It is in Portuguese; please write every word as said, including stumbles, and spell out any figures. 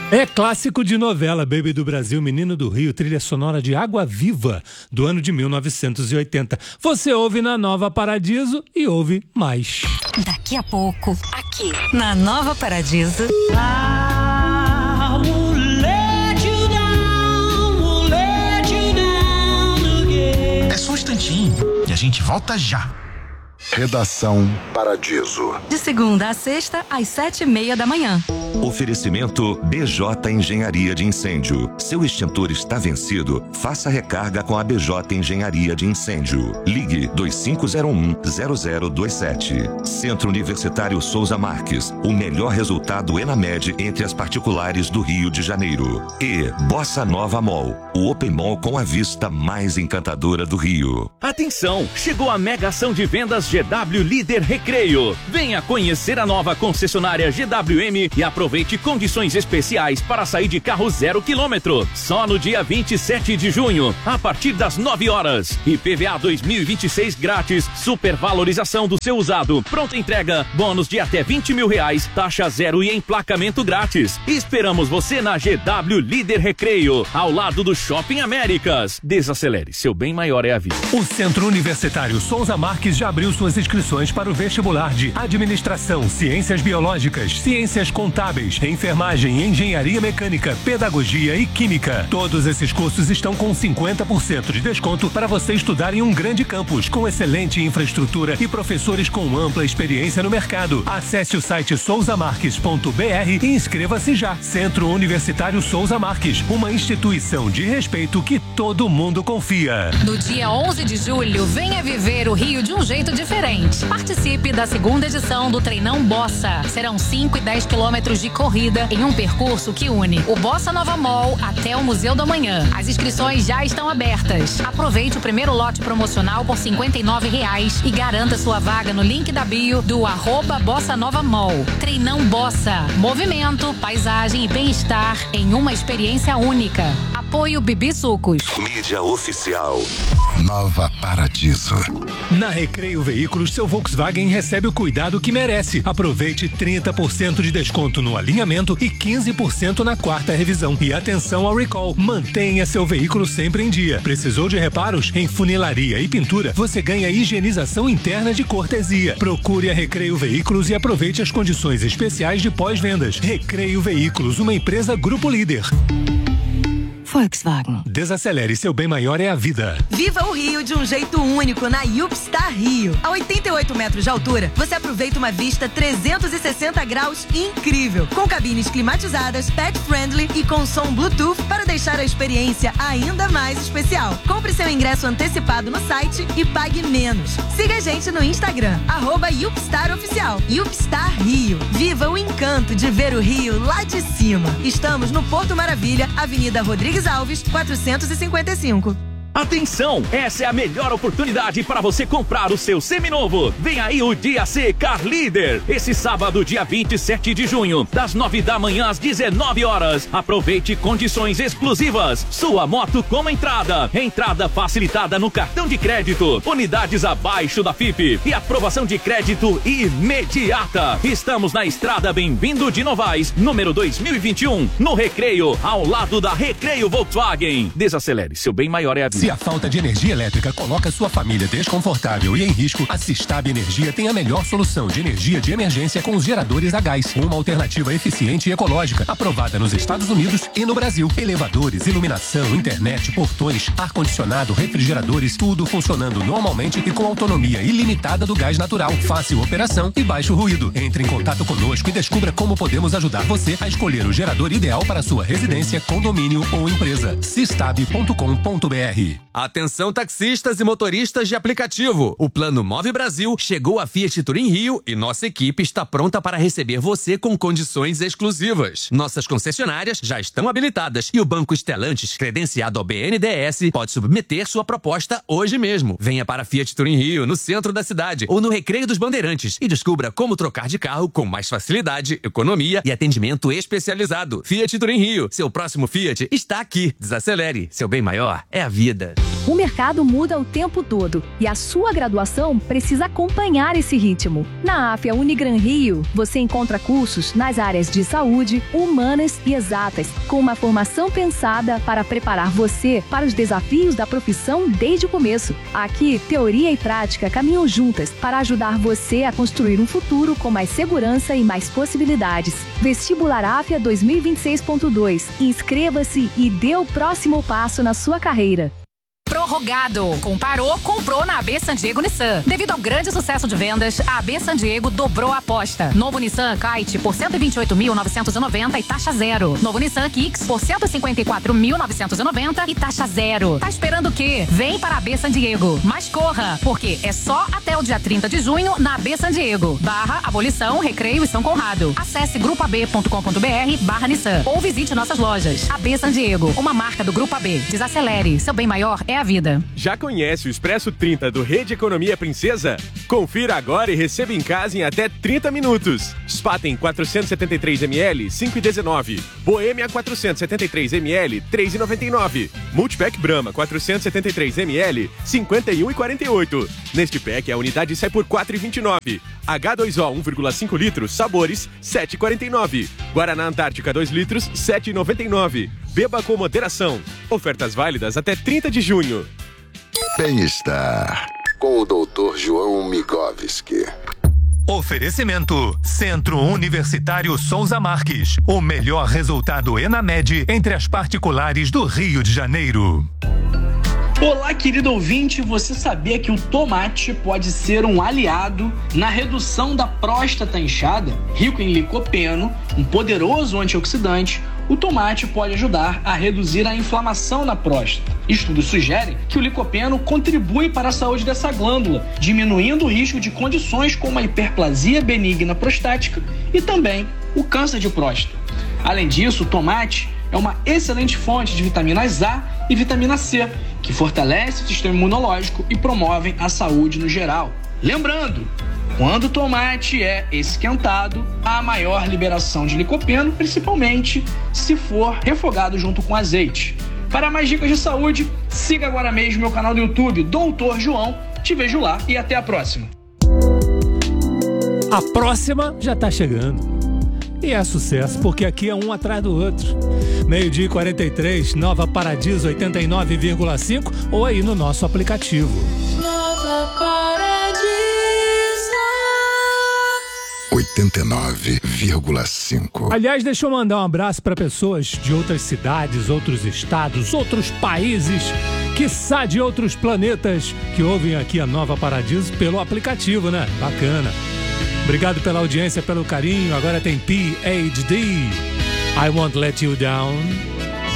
É clássico de novela, Baby do Brasil, Menino do Rio, trilha sonora de Água Viva, do ano de mil novecentos e oitenta. Você ouve na Nova Paradiso e ouve mais. Daqui a pouco, aqui, na Nova Paradiso. É só um instantinho e a gente volta já. Redação Paradiso. De segunda a sexta, às sete e meia da manhã. Oferecimento B J Engenharia de Incêndio. Seu extintor está vencido? Faça recarga com a B J Engenharia de Incêndio. Ligue dois cinco zero um, zero zero dois sete. Centro Universitário Souza Marques. O melhor resultado ENAMED entre as particulares do Rio de Janeiro. E Bossa Nova Mall. O Open Mall com a vista mais encantadora do Rio. Atenção! Chegou a mega ação de vendas G W Líder Recreio. Venha conhecer a nova concessionária G W M e aproveite condições especiais para sair de carro zero quilômetro. Só no dia vinte e sete de junho, a partir das nove horas. I P V A dois mil e vinte e seis grátis, supervalorização do seu usado, pronta entrega, bônus de até vinte mil reais, taxa zero e emplacamento grátis. Esperamos você na G W Líder Recreio, ao lado do Shopping Américas. Desacelere, seu bem maior é a vida. O Centro Universitário Souza Marques já abriu suas inscrições para o vestibular de Administração, Ciências Biológicas, Ciências Contábeis, Enfermagem, Engenharia Mecânica, Pedagogia e Química. Todos esses cursos estão com cinquenta por cento de desconto para você estudar em um grande campus, com excelente infraestrutura e professores com ampla experiência no mercado. Acesse o site souza marques ponto b r e inscreva-se já. Centro Universitário Souza Marques, uma instituição de respeito que todo mundo confia. No dia onze de julho, venha viver o Rio de um jeito diferente. Participe da segunda edição do Treinão Bossa. Serão cinco e dez quilômetros de corrida em um percurso que une o Bossa Nova Mall até o Museu da Manhã. As inscrições já estão abertas. Aproveite o primeiro lote promocional por cinquenta e nove reais e garanta sua vaga no link da bio do arroba Bossa Nova Mall. Treinão Bossa. Movimento, paisagem e bem-estar em uma experiência única. Apoio Bibi Sucos. Mídia oficial. Nova Paradiso. Na Recreio Veículos, seu Volkswagen recebe o cuidado que merece. Aproveite trinta por cento de desconto no alinhamento e quinze por cento na quarta revisão. E atenção ao recall. Mantenha seu veículo sempre em dia. Precisou de reparos? Em funilaria e pintura, você ganha higienização interna de cortesia. Procure a Recreio Veículos e aproveite as condições especiais de pós-vendas. Recreio Veículos, uma empresa Grupo Líder. Volkswagen. Desacelere, seu bem maior é a vida. Viva o Rio de um jeito único na Yupstar Rio. A oitenta e oito metros de altura, você aproveita uma vista trezentos e sessenta graus incrível, com cabines climatizadas, pet friendly e com som Bluetooth para deixar a experiência ainda mais especial. Compre seu ingresso antecipado no site e pague menos. Siga a gente no Instagram, arroba Yupstar Oficial. Yupstar Rio. Viva o encanto de ver o Rio lá de cima. Estamos no Porto Maravilha, Avenida Rodrigues Alves, quatrocentos e cinquenta e cinco. Atenção! Essa é a melhor oportunidade para você comprar o seu seminovo. Vem aí o Dia C Car Líder. Esse sábado, dia vinte e sete de junho, das nove da manhã às dezenove horas. Aproveite condições exclusivas. Sua moto com entrada. Entrada facilitada no cartão de crédito. Unidades abaixo da F I P. E aprovação de crédito imediata. Estamos na estrada Bem-vindo de Novaes, número dois mil e vinte e um, no Recreio, ao lado da Recreio Volkswagen. Desacelere, seu bem maior é a vida. Se a falta de energia elétrica coloca sua família desconfortável e em risco, a Sistab Energia tem a melhor solução de energia de emergência com os geradores a gás. Uma alternativa eficiente e ecológica, aprovada nos Estados Unidos e no Brasil. Elevadores, iluminação, internet, portões, ar-condicionado, refrigeradores, tudo funcionando normalmente e com autonomia ilimitada do gás natural. Fácil operação e baixo ruído. Entre em contato conosco e descubra como podemos ajudar você a escolher o gerador ideal para sua residência, condomínio ou empresa. sistab ponto com ponto b r. Atenção taxistas e motoristas de aplicativo. O Plano Move Brasil chegou a Fiat Turim Rio e nossa equipe está pronta para receber você com condições exclusivas. Nossas concessionárias já estão habilitadas e o Banco Stellantis, credenciado ao B N D E S, pode submeter sua proposta hoje mesmo. Venha para a Fiat Turim Rio, no centro da cidade ou no Recreio dos Bandeirantes e descubra como trocar de carro com mais facilidade, economia e atendimento especializado. Fiat Turim Rio, seu próximo Fiat está aqui. Desacelere, seu bem maior é a vida. vida. O mercado muda o tempo todo e a sua graduação precisa acompanhar esse ritmo. Na AFIA Unigran Rio, você encontra cursos nas áreas de saúde, humanas e exatas, com uma formação pensada para preparar você para os desafios da profissão desde o começo. Aqui, teoria e prática caminham juntas para ajudar você a construir um futuro com mais segurança e mais possibilidades. Vestibular AFIA dois mil e vinte e seis ponto dois. Inscreva-se e dê o próximo passo na sua carreira. Prorrogado. Comparou, comprou na A B San Diego Nissan. Devido ao grande sucesso de vendas, a A B San Diego dobrou a aposta. Novo Nissan Kite por cento e vinte e oito mil novecentos e noventa e taxa zero. Novo Nissan Kicks por cento e cinquenta e quatro mil novecentos e noventa e taxa zero. Tá esperando o quê? Vem para a A B San Diego. Mas corra, porque é só até o dia trinta de junho na A B San Diego. Barra Abolição, Recreio e São Conrado. Acesse grupo a b ponto com ponto b r barra Nissan ou visite nossas lojas. A B San Diego, uma marca do Grupo A B. Desacelere. Seu bem maior é a vida. Já conhece o Expresso trinta do Rede Economia Princesa? Confira agora e receba em casa em até trinta minutos. Spaten quatrocentos e setenta e três mililitros, cinco reais e dezenove centavos. Boêmia quatrocentos e setenta e três mililitros, três reais e noventa e nove centavos. Multipack Brahma quatrocentos e setenta e três mililitros, cinquenta e um reais e quarenta e oito centavos. Neste pack a unidade sai por quatro reais e vinte e nove centavos. H dois O um vírgula cinco litros, sabores sete reais e quarenta e nove centavos. Guaraná Antártica dois litros, sete reais e noventa e nove centavos. Beba com moderação. Ofertas válidas até trinta de junho. Bem-estar com o doutor João Migovski. Oferecimento Centro Universitário Souza Marques. O melhor resultado ENAMED entre as particulares do Rio de Janeiro. Olá, querido ouvinte, você sabia que o tomate pode ser um aliado na redução da próstata inchada? Rico em licopeno, um poderoso antioxidante, o tomate pode ajudar a reduzir a inflamação na próstata. Estudos sugerem que o licopeno contribui para a saúde dessa glândula, diminuindo o risco de condições como a hiperplasia benigna prostática e também o câncer de próstata. Além disso, o tomate é uma excelente fonte de vitaminas A e vitamina C, que fortalece o sistema imunológico e promovem a saúde no geral. Lembrando, quando o tomate é esquentado, há maior liberação de licopeno, principalmente se for refogado junto com azeite. Para mais dicas de saúde, siga agora mesmo meu canal do YouTube, doutor João. Te vejo lá e até a próxima. A próxima já tá chegando. E é sucesso, porque aqui é um atrás do outro. Meio-dia e quarenta e três, Nova Paradiso oitenta e nove vírgula cinco ou aí no nosso aplicativo. Nova Paradiso oitenta e nove vírgula cinco. Aliás, deixa eu mandar um abraço para pessoas de outras cidades, outros estados, outros países, quiçá de outros planetas, que ouvem aqui a Nova Paradiso pelo aplicativo, né? Bacana. Obrigado pela audiência, pelo carinho. Agora tem P H D. I Won't Let You Down.